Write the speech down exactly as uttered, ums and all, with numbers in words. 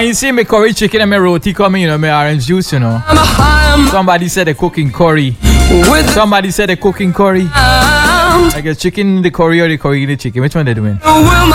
you see me curry chicken and me roti coming, you know, me orange juice, you know. Somebody said they're cooking curry. Somebody said they're cooking curry. Like a chicken in the curry or the curry in the chicken. Which one they doing? Will